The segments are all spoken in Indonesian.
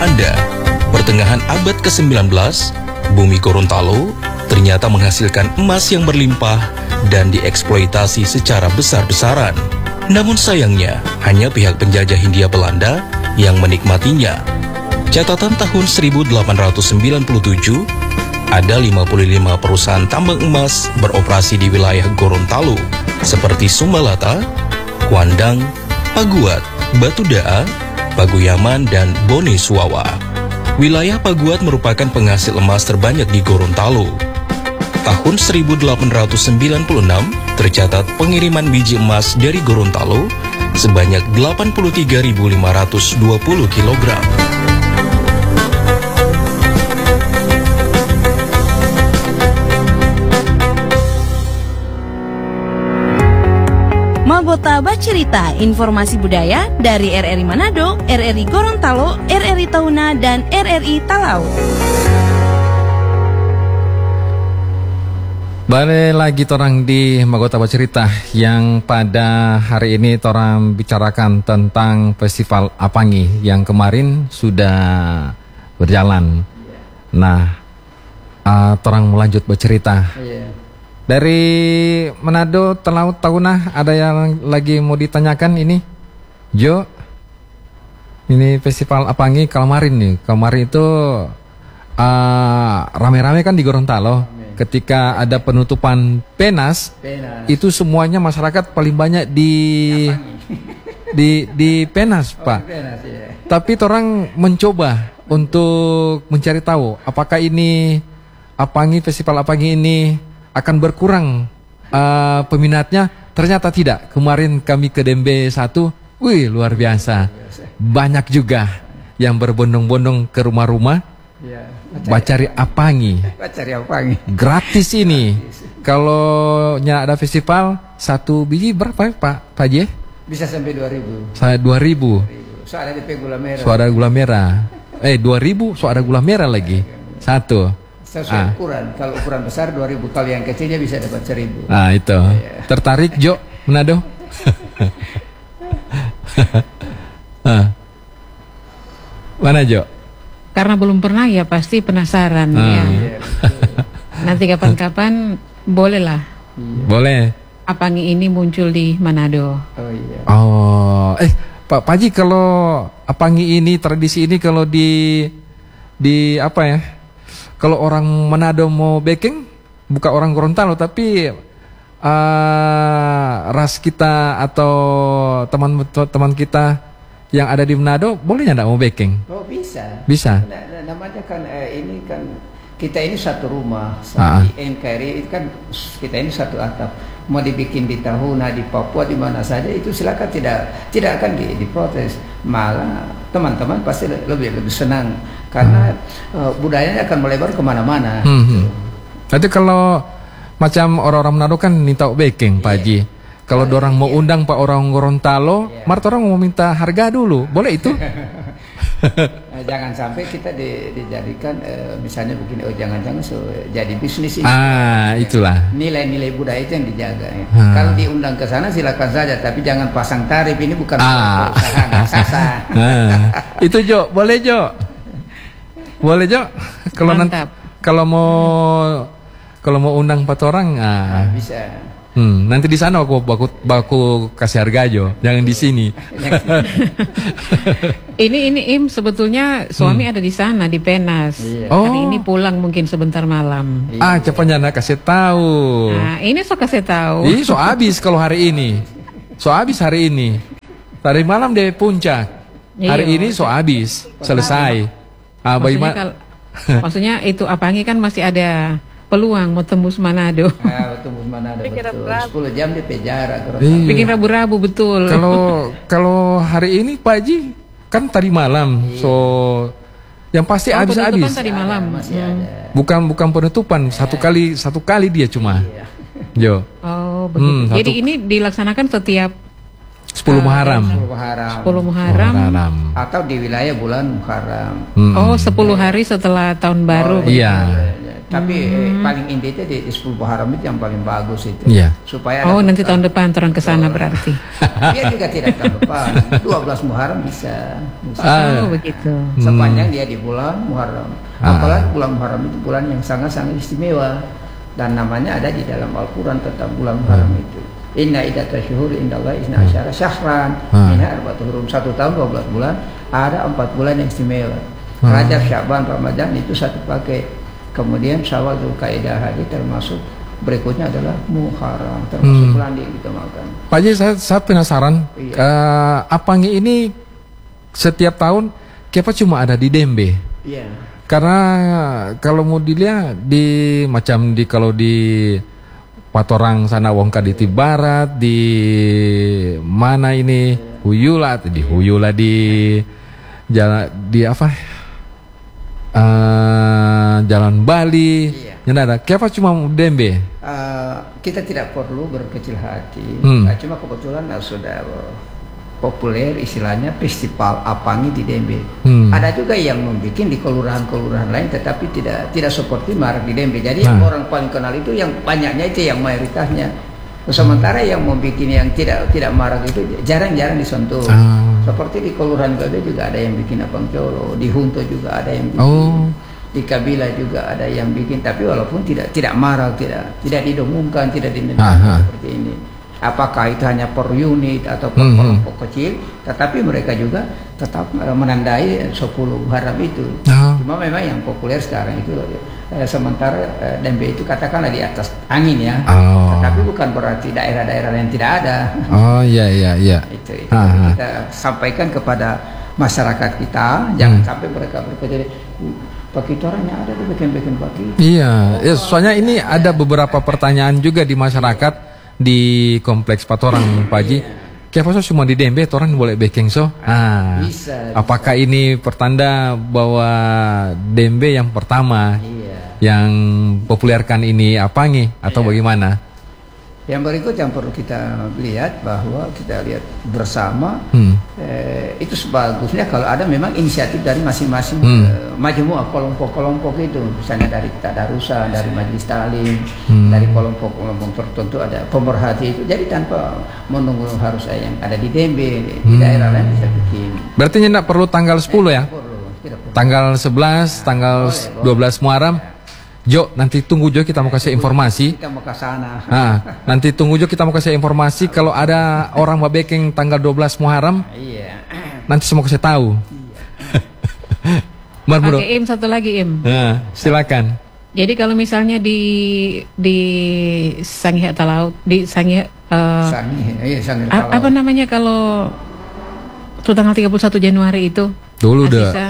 Anda, pertengahan abad ke-19, bumi Gorontalo ternyata menghasilkan emas yang berlimpah dan dieksploitasi secara besar-besaran. Namun sayangnya, hanya pihak penjajah Hindia Belanda yang menikmatinya. Catatan tahun 1897, ada 55 perusahaan tambang emas beroperasi di wilayah Gorontalo, seperti Sumbalata, Kuandang, Paguat, Batudaa, Paguyaman, dan Bone Suawa. Wilayah Paguat merupakan penghasil emas terbanyak di Gorontalo. Tahun 1896 tercatat pengiriman biji emas dari Gorontalo sebanyak 83.520 kg. Magota Bacerita, informasi budaya dari RRI Manado, RRI Gorontalo, RRI Tauna, dan RRI Talau. Balik lagi torang di Magota Bacerita yang pada hari ini torang bicarakan tentang Festival Apangi yang kemarin sudah berjalan. Nah, torang melanjut bercerita. Dari Manado, Talau, Tauna, ada yang lagi mau ditanyakan ini? Jo, ini Festival Apangi kemarin nih. Kemarin itu rame-rame kan di Gorontalo. Ketika ada penutupan Penas, itu semuanya masyarakat paling banyak di Penas, Pak. Tapi orang mencoba untuk mencari tahu apakah ini Apangi, Festival Apangi ini akan berkurang peminatnya. Ternyata tidak. Kemarin kami ke Dembe 1, wih luar biasa. Banyak juga yang berbondong-bondong ke rumah-rumah. Bacari Apangi. Gratis ini. Kalau ada festival, satu biji berapa Pak Haji? Bisa sampai 2.000. Saya 2.000. Soalnya DP gula merah. Soalnya gula merah. 2.000 soalnya gula merah lagi. Satu. Sesuai ukuran. Kalau ukuran besar 2.000. Kalau yang kecilnya bisa dapat 1.000. Nah itu. Tertarik Jo Manado? Mana Jo? Karena belum pernah ya pasti penasaran ya. Nanti kapan-kapan bolehlah. Boleh. Apangi ini muncul di Manado. Pak Paji, kalau Apangi ini, tradisi ini kalau di apa ya? Kalau orang Manado mau backing, bukan orang Gorontalo tapi ras kita atau teman-teman kita yang ada di Manado, bolehnya enggak mau backing? Oh bisa. Bisa. Namanya kan ini kan kita ini satu rumah. Di NKRI kan kita ini satu atap. Mau dibikin di Tahuna, di Papua, di mana saja itu silakan, tidak akan diprotes. Malah teman-teman pasti lebih senang karena budayanya akan melebar kemana-mana. Nanti kalau macam orang-orang Manado kan minta backing, Pak Haji. Kalau orang mau undang Pak orang Gorontalo, orang mau minta harga dulu, boleh itu? Jangan sampai kita dijadikan misalnya begini, jangan-jangan jadi bisnis ini. Itulah. Nilai-nilai budaya itu yang dijaga. Ya. Kalau diundang ke sana silakan saja, tapi jangan pasang tarif, ini bukan perusahaan raksasa. Itu Jo, boleh Jo? Boleh Jo? Kalau kalau mau undang 4 orang, bisa. Nanti di sana aku kasih harga Jo, jangan di sini. Ini Im sebetulnya suami ada di sana di Penas. Hari ini pulang mungkin sebentar malam. Cepatnya nak kasih tahu. Nah, ini so kasih tahu. Ini so habis kalau hari ini. So habis hari ini. Tadi malam deh puncak. Hari ini so habis, selesai. Maksudnya itu Apangi kan masih ada peluang mau tembus Manado. Tembus Manado betul. 10 jam di penjara. Bikin rabu-rabu betul. Kalau hari ini Pak Haji kan tadi malam. So yang pasti habis-habis. Tadi malam. Bukan penutupan, satu kali dia cuma. Jo. Oh, begitu. Jadi ini dilaksanakan setiap 10 Muharram. 10 Muharram. Atau di wilayah bulan Muharram. 10 hari setelah tahun baru. Iya. Tapi paling inti itu di 10 Muharram itu yang paling bagus itu. Supaya nanti tahun depan orang ke sana berarti. Dia juga tidak tahun depan. 12 Muharram bisa. Begitu. Sepanjang dia di bulan Muharram. Apalagi bulan Muharram itu bulan yang sangat-sangat istimewa, dan namanya ada di dalam Al-Quran tentang bulan Muharram itu. Inna iddatash syuhuri indallahi 12 syahran minha arba'atul hurum. 1 tahun 12 bulan, ada 4 bulan yang istimewa. Rajab, Sya'ban, Ramadan itu satu paket. Kemudian Syawal, Dzulqa'dah, Haji, termasuk berikutnya adalah Muharram, termasuk bulan yang kita makan. Pak Haji, saya penasaran, Apangi ini setiap tahun kenapa cuma ada di Dembe? Iya. Karena kalau mau dilihat kalau di Patorang sana Wongka di Barat, di mana ini Huyula di jalan Jalan Bali. Ada. Kenapa cuma Dembe? Kita tidak perlu berkecil hati. Cuma kebetulan sudah populer istilahnya festival Apangi di Dembe. Ada juga yang membuat di kelurahan-kelurahan lain, tetapi tidak seperti marak di Dembe. Jadi yang orang paling kenal itu yang banyaknya itu yang mayoritasnya. Sementara yang membuat yang tidak marak itu jarang-jarang disentuh. Seperti di Kelurahan Gade juga ada yang bikin Apang Colo, di Hunto juga ada yang bikin, di Kabila juga ada yang bikin. Tapi walaupun tidak marak, tidak didengungkan, tidak didengarkan seperti ini. Apakah itu hanya per unit atau per kelompok kecil, tetapi mereka juga tetap menandai 10 Muharram itu. Cuma memang yang populer sekarang itu sementara Dembe itu katakanlah di atas angin ya. Tetapi bukan berarti daerah-daerah yang tidak ada. Iya. Itu kita sampaikan kepada masyarakat kita, jangan sampai mereka berpikir pakitoran yang ada di bikin pakit. Iya, soalnya ini ada beberapa pertanyaan juga di masyarakat di kompleks Patorang, Pak Haji. Kenapa cuma di Dembe orang boleh baking bisa. Apakah ini pertanda bahwa Dembe yang pertama yang populerkan ini Apangi atau bagaimana? Yang berikut yang perlu kita lihat bahwa kita lihat bersama itu sebagusnya kalau ada memang inisiatif dari masing-masing majmuah kelompok-kelompok itu, misalnya dari tadarusan, dari majelis ta'lim, dari kelompok-kelompok tertentu ada pemerhati itu. Jadi tanpa menunggu harus yang ada di Dembe, di daerah lain bisa bikin. Berarti tidak perlu tanggal 10 ya? Perlu. Tanggal 11, tanggal 12 Muharram. Nanti tunggu kita mau kasih informasi. Kita mau ke sana. Nanti tunggu kita mau kasih informasi kalau ada orang babeking tanggal 12 Muharram. Nanti semua kasih tahu. Oke, Im, satu lagi Im. Silakan. Jadi kalau misalnya di Sangihe Talaut, di Sangihe apa namanya kalau tanggal 31 Januari itu? Tuluda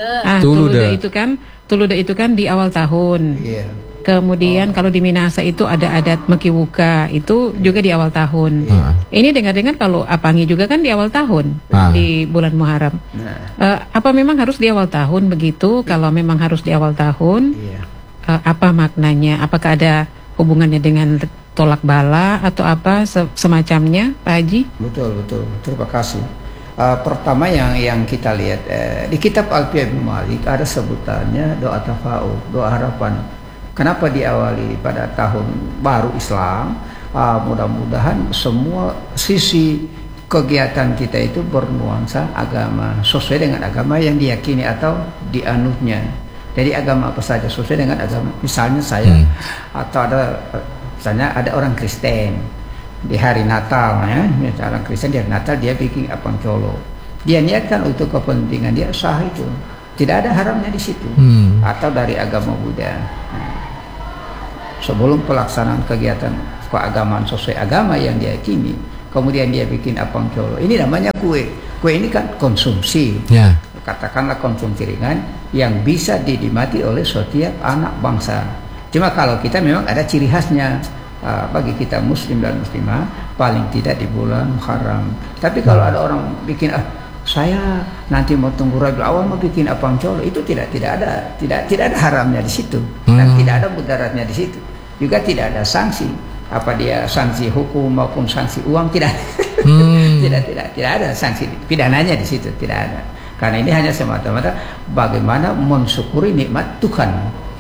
itu kan di awal tahun. Kemudian kalau di Minahasa itu ada adat Mekiwuka, itu juga di awal tahun. Ini dengar-dengar kalau Apangi juga kan di awal tahun, di bulan Muharram. Apa memang harus di awal tahun begitu? Kalau memang harus di awal tahun, apa maknanya? Apakah ada hubungannya dengan tolak bala atau apa semacamnya, Pak Haji? Betul. Terima kasih. Pertama yang kita lihat di kitab Alfiyah Ibnu Malik ada sebutannya doa tafa'ul, doa harapan. Kenapa diawali pada tahun baru Islam? Mudah-mudahan semua sisi kegiatan kita itu bernuansa agama, sesuai dengan agama yang diyakini atau dianutnya. Jadi agama apa saja sesuai dengan agama. Misalnya saya atau misalnya ada orang Kristen di hari Natal ya, orang Kristen di hari Natal dia bikin Apang Colo. Dia niatkan untuk kepentingan dia, sah itu. Tidak ada haramnya di situ. Atau dari agama Buddha. Sebelum pelaksanaan kegiatan keagamaan sesuai agama yang dia yakini, kemudian dia bikin Apang Colo. Ini namanya kue. Kue ini kan konsumsi. Katakanlah konsumsi ringan yang bisa dinikmati oleh setiap anak bangsa. Cuma kalau kita memang ada ciri khasnya. Bagi kita muslim dan muslimah paling tidak di bulan Muharram. Tapi kalau ada orang bikin saya nanti mau tunggu Rabiul Awal mau bikin Apang Colo, itu tidak ada haramnya di situ dan tidak ada mudaratnya di situ. Juga tidak ada sanksi. Apa dia sanksi hukum maupun sanksi uang tidak. tidak ada sanksi pidananya di situ, tidak ada. Karena ini hanya semata-mata bagaimana mensyukuri nikmat Tuhan.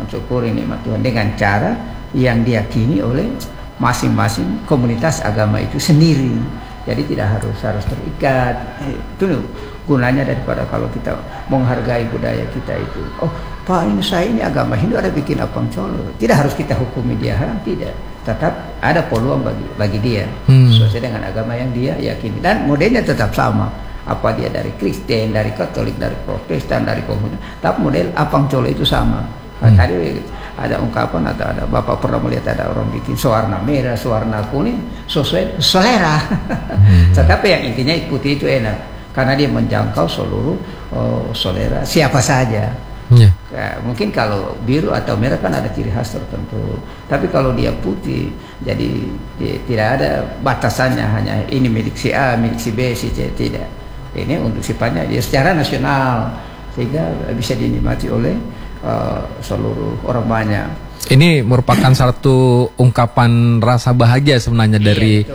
mensyukuri nikmat Tuhan dengan cara yang diyakini oleh masing-masing komunitas agama itu sendiri. Jadi tidak harus terikat. Itu gunanya daripada kalau kita menghargai budaya kita itu. Oh, Pak, ini agama Hindu ada bikin apang colo. Tidak harus kita hukumi dia, tidak. Tetap ada peluang bagi dia sesuai dengan agama yang dia yakini, dan modelnya tetap sama. Apa dia dari Kristen, dari Katolik, dari Protestan, dari komunis, tapi model apang colo itu sama. Tadi ada ungkapan atau ada Bapak pernah melihat ada orang bikin sewarna merah, sewarna kuning, sesuai selera. Tetapi yang intinya putih itu enak karena dia menjangkau seluruh selera siapa saja. Ya, mungkin kalau biru atau merah kan ada ciri khas tertentu, tapi kalau dia putih jadi tidak ada batasannya, hanya ini milik si A, milik si B, si C, tidak. Ini untuk sifatnya dia secara nasional sehingga bisa dinikmati oleh seluruh orang banyak. Ini merupakan satu ungkapan rasa bahagia sebenarnya dari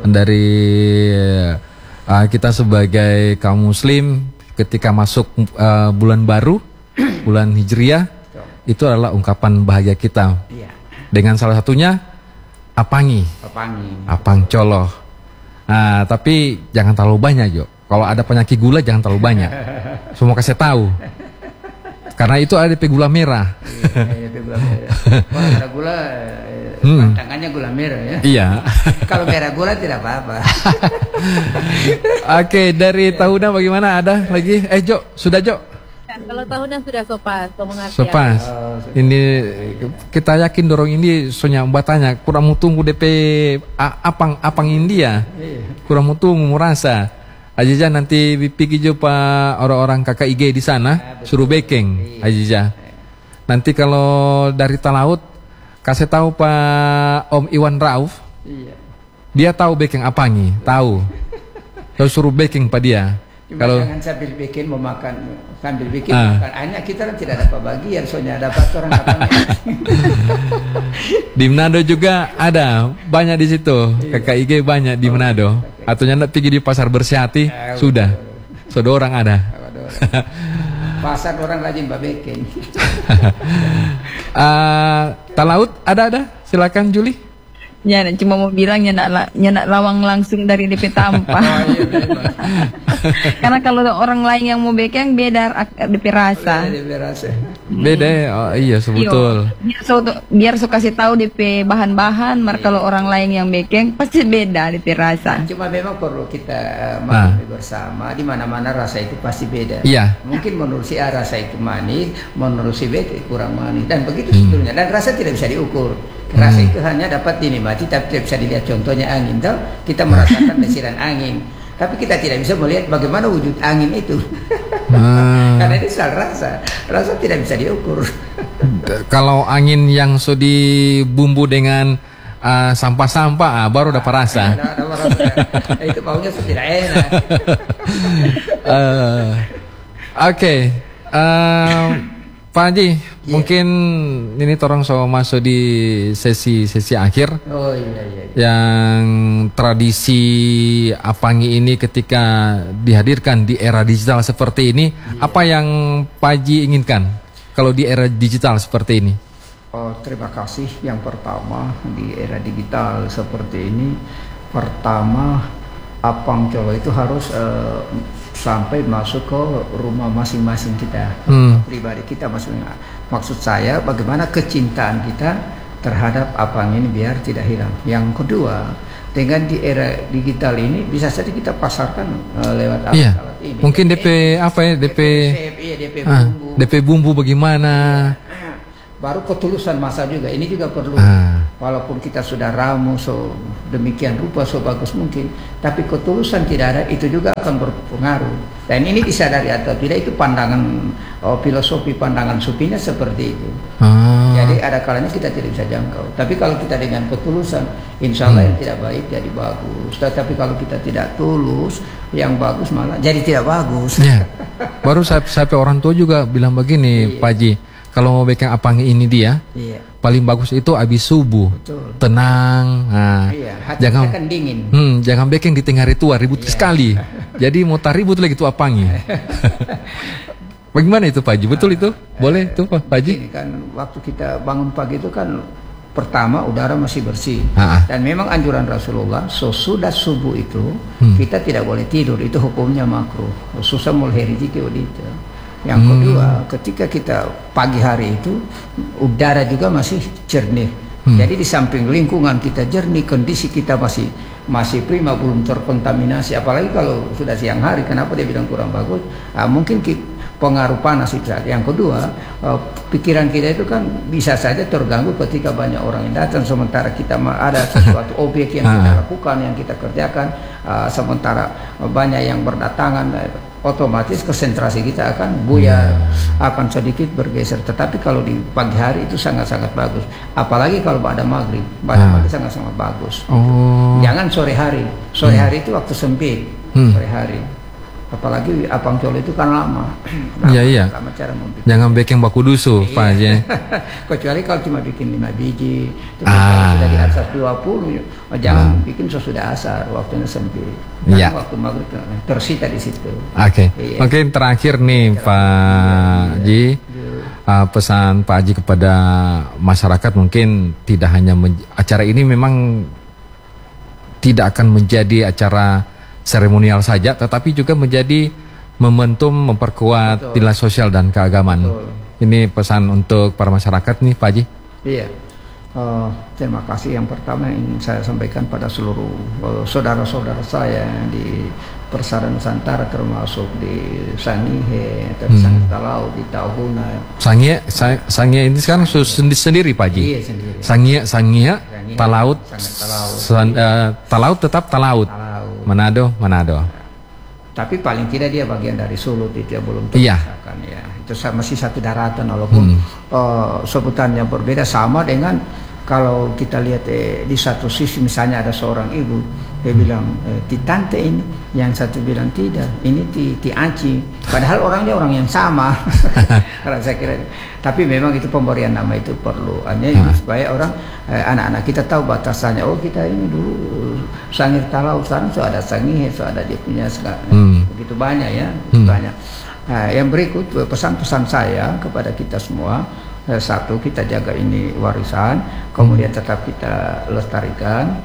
kita sebagai kaum muslim ketika masuk bulan baru, bulan Hijriah, itu adalah ungkapan bahagia kita. Dengan salah satunya apang colo. Nah, tapi jangan terlalu banyak, Jo. Kalau ada penyakit gula jangan terlalu banyak. Semua kasih tahu. Karena itu ada DP gula merah. DP gula merah. Kalau ada gula, tangannya gula merah ya. Iya. Kalau merah gula tidak apa-apa. Oke, dari Tahuna bagaimana? Ada lagi? Jo, sudah Jo? Kalau Tahuna sudah sopas, sopas. Ini kita yakin dorong ini soalnya batanya kurang mau tunggu DP apang India. Kurang mau tunggu merasa. Aja nanti pergi jumpa orang-orang KKIG di sana, suruh bekeng aja. Nanti kalau dari Talaut kasih tahu Pak Om Iwan Rauf, dia tahu bekeng apangi, tahu. Terus suruh bekeng Pak dia. Kalau jangan sambil bikin makan, hanya kita kan tidak dapat bagian, soalnya dapat orang apangi. Di Manado juga ada banyak di situ, KKIG banyak di Manado. Atau nyanda pergi di pasar Bersiati, sudah orang ada. Pasar orang rajin babeken. Talaut ada, silakan Juli. Ya, cuma mau bilang nyenak lawang langsung dari DP Tampa. Karena kalau orang lain yang mau bekeng beda DP rasa. Beda, iya sebetul. Biar suka kasih tahu DP bahan-bahan, kalau orang lain yang bekeng pasti beda DP rasa. Cuma memang perlu kita memahami bersama, di mana-mana rasa itu pasti beda. Iya. Mungkin menurut si A rasa itu manis, menurut si B kurang manis, dan begitu sebetulnya. Dan rasa tidak bisa diukur. Rasa itu hanya dapat dinikmati, tapi tidak bisa dilihat. Contohnya angin, kita merasakan desiran angin, tapi kita tidak bisa melihat bagaimana wujud angin itu. Karena ini soal rasa tidak bisa diukur. Kalau angin yang sudah dibumbu dengan sampah-sampah, baru dapat rasa. Itu baunya tidak enak. Oke. Pak Haji, mungkin ini torong so masuk di sesi akhir. Yang tradisi apangi ini ketika dihadirkan di era digital seperti ini, apa yang Pak Haji inginkan kalau di era digital seperti ini? Terima kasih. Yang pertama, di era digital seperti ini, pertama apang colo itu harus sampai masuk ke rumah masing-masing kita, pribadi kita masing-masing. Maksud saya bagaimana kecintaan kita terhadap apang ini biar tidak hilang. Yang kedua, dengan di era digital ini bisa saja kita pasarkan lewat alat-alat ini. Mungkin DP apa ya, DP bumbu bagaimana? Baru ketulusan masa juga, ini juga perlu. Walaupun kita sudah ramu demikian rupa, bagus mungkin, tapi ketulusan tidak ada, itu juga akan berpengaruh. Dan ini disadari atau tidak, itu pandangan filosofi, pandangan supinya seperti itu. Jadi ada kalanya kita tidak bisa jangkau. Tapi kalau kita dengan ketulusan, insya Allah yang tidak baik jadi bagus. Tetapi kalau kita tidak tulus, yang bagus malah jadi tidak bagus. Baru sampai orang tua juga bilang begini, Pak Haji. Kalau mau bekeng apang ini dia, paling bagus itu habis subuh. Tenang. Jangan akan dingin. Jangan bekeng di tengah hari tua, ribut sekali. Jadi mau ribut lagi tuh apangi. Bagaimana itu Pak Haji? Betul itu? Boleh itu Pak Haji? Ini kan waktu kita bangun pagi itu kan pertama udara masih bersih. Dan memang anjuran Rasulullah sesudah subuh itu kita tidak boleh tidur, itu hukumnya makruh. Susah mulai rizki itu. Yang kedua, ketika kita pagi hari itu udara juga masih jernih. Jadi di samping lingkungan kita jernih, kondisi kita masih prima, belum terkontaminasi. Apalagi kalau sudah siang hari, kenapa dia bilang kurang bagus? Mungkin pengaruh panas itu. Yang kedua, pikiran kita itu kan bisa saja terganggu ketika banyak orang yang datang, sementara kita ada sesuatu objek yang kita lakukan, yang kita kerjakan, sementara banyak yang berdatangan, otomatis konsentrasi kita akan buyar, akan sedikit bergeser. Tetapi kalau di pagi hari itu sangat-sangat bagus, apalagi kalau pada maghrib, sangat-sangat bagus. Jangan sore hari. Sore hari itu waktu sempit, sore hari. Apalagi Apang Colo itu kan lama. Iya. Lama cara membuat. Jangan bikin baku dusu, Pak Haji. Kecuali kalau cuma bikin 5 biji, sudah di atas 20, jangan bikin sesudah asar, waktunya sempit. Nah, waktu maghrib tersita di situ. Oke. Mungkin terakhir nih Pak Haji, pesan Pak Haji kepada masyarakat, mungkin tidak hanya acara ini memang tidak akan menjadi acara seremonial saja, tetapi juga menjadi momentum memperkuat nilai sosial dan keagamaan. Ini pesan untuk para masyarakat nih Pak Haji. Iya. Terima kasih. Yang pertama yang saya sampaikan pada seluruh saudara-saudara saya di Persada Nusantara, termasuk di Sangihe, di Talau, di Tahuna. Sangihe ini sekarang sendiri Pak Haji. Iya, sendiri. Sangihe, Talaut, Talaut tetap Talaut. Manado. Tapi paling tidak dia bagian dari Sulut, itu ya belum terpisahkan ya. Itu masih satu daratan, walaupun sebutannya berbeda, sama dengan kalau kita lihat di satu sisi misalnya ada seorang ibu, dia bilang ti tante ini, yang satu bilang tidak, ini ti Aci, padahal orangnya orang yang sama. Karena saya kira, tapi memang itu pemberian nama itu perlu, hanya supaya orang anak-anak kita tahu batasannya. Oh, kita ini dulu Sangir Talau, sekarang so ada Sangihe, so ada dia punya begitu banyak ya, banyak. Yang berikut pesan-pesan saya kepada kita semua. Satu, kita jaga ini warisan, kemudian tetap kita lestarikan.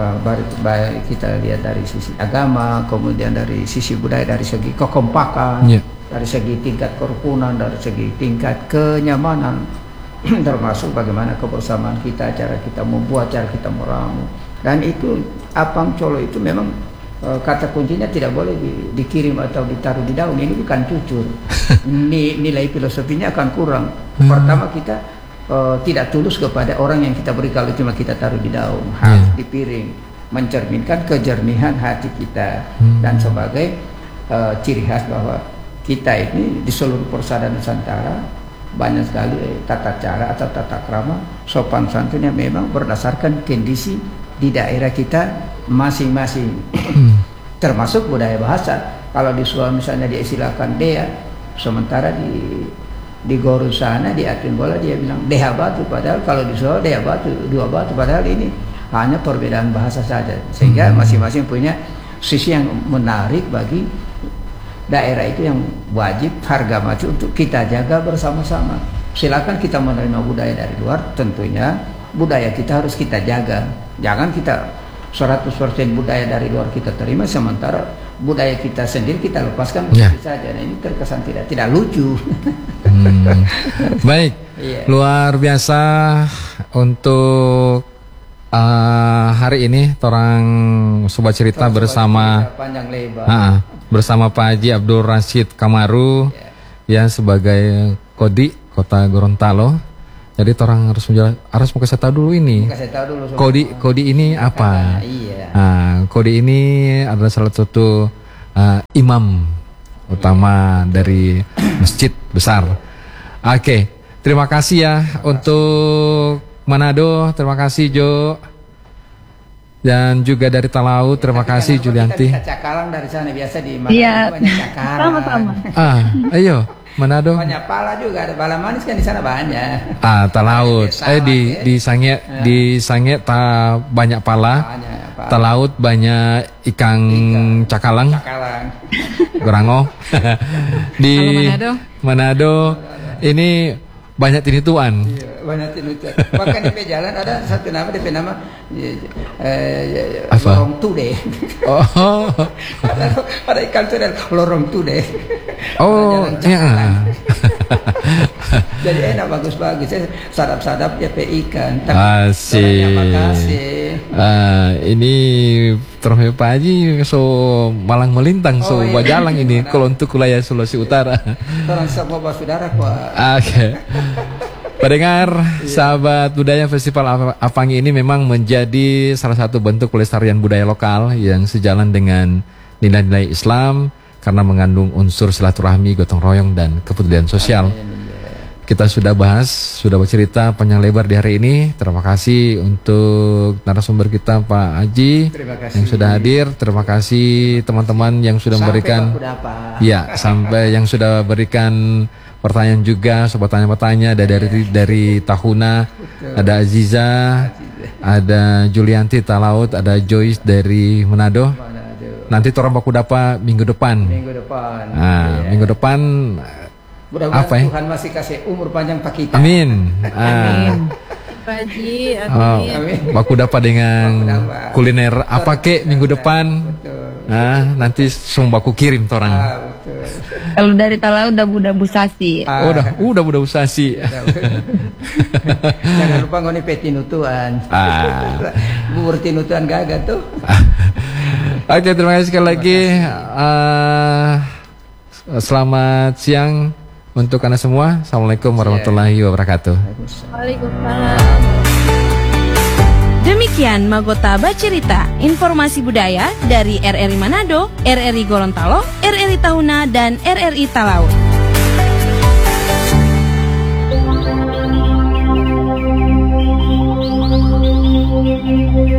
Baik kita lihat dari sisi agama, kemudian dari sisi budaya, dari segi kekompakan, dari segi tingkat kerukunan, dari segi tingkat kenyamanan, termasuk bagaimana kebersamaan kita, cara kita membuat, cara kita meramu. Dan itu Apang Colo itu memang kata kuncinya tidak boleh dikirim atau ditaruh di daun. Ini bukan cucur. Nilai filosofinya akan kurang. Pertama, kita tidak tulus kepada orang yang kita beri kalau cuma kita taruh di daun. Harus di piring, mencerminkan kejernihan hati kita. Dan sebagai ciri khas bahwa kita ini di seluruh Persada Nusantara banyak sekali tata cara atau tata krama sopan santun yang memang berdasarkan kondisi di daerah kita masing-masing. Termasuk budaya bahasa. Kalau di Sulawesi misalnya dia istilahkan dea, sementara di Goru sana di Atin Bola dia bilang deha batu, padahal kalau di Sulawesi deha batu, dua batu, padahal ini hanya perbedaan bahasa saja. Sehingga masing-masing punya sisi yang menarik bagi daerah itu yang wajib harga mati untuk kita jaga bersama-sama. Silakan kita menerima budaya dari luar, tentunya budaya kita harus kita jaga. Jangan kita 100% budaya dari luar kita terima, sementara budaya kita sendiri kita lepaskan begitu saja. Nah, ini terkesan tidak lucu. Baik, luar biasa untuk hari ini orang Sobat Cerita bersama bersama Pak Haji Abdul Rashid Kamaru ya sebagai Kodi Kota Gorontalo. Jadi orang harus mau kasih tahu dulu ini. Kodi ini apa? Kodi ini adalah salah satu imam utama dari masjid besar. Oke, terima kasih ya untuk Manado, terima kasih Jo. Dan juga dari Talau, terima kasih Julianti. Cakalang dari sana biasa di Manado banyak cakalang. Sama-sama. Ayo. Manado. Banyak pala juga, ada pala manis kan di sana banyak. Talaut. Di Sangihe banyak pala. Talaut banyak ikan cakalang. Gerango. Di Manado ini banyak tinituan. Iya, banyak tinituan. Bahkan di jalan ada satu nama, DP nama lorong tude. Oh. ada ikan tude, lorong tude. Oh, ya. Jadi enak, bagus-bagus. Sadap-sadap ya ikan. Asik. Ini Terus Pak Haji so malang melintang so bajalang ini kalau untuk wilayah Sulawesi Utara. Orang semua saudara Pak. Oke. Pendengar, sahabat budaya, Festival Apangi ini memang menjadi salah satu bentuk pelestarian budaya lokal yang sejalan dengan nilai-nilai Islam karena mengandung unsur silaturahmi, gotong royong dan kepedulian sosial. Kita sudah bahas, sudah bercerita panjang lebar di hari ini. Terima kasih untuk narasumber kita Pak Haji yang sudah hadir. Terima kasih teman-teman yang sudah memberikan, ya sampai yang sudah berikan pertanyaan juga, sobat tanya-tanya. Ada dari Tahuna, ada Aziza, ada Julianti Talaut, ada Joyce dari Manado. Nanti orang baku dapat minggu depan. Nah, minggu depan. Mudah-mudahan Tuhan masih kasih umur panjang Pak kita. Amin. Amin. Pak Haji, amin. Baku dapat dengan kuliner apa kek minggu depan. Nah, nanti semua baku kirim torang. Kalau dari Talaut udah busasi. Udah busasi. Jangan lupa ngoni petinutuan. Bubur tinutuan gagah tuh. Oke, terima kasih sekali lagi. Selamat siang untuk Anda semua. Assalamualaikum warahmatullahi wabarakatuh. Waalaikumsalam. Demikian Magota Bacerita, informasi budaya dari RRI Manado, RRI Gorontalo, RRI Tahuna, dan RRI Talaut.